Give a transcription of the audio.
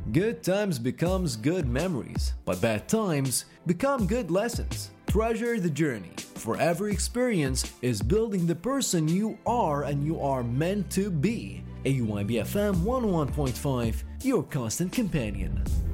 Good times becomes good memories, but bad times become good lessons. Treasure the journey, for every experience is building the person you are and you are meant to be. AUIB FM 101.5, your constant companion.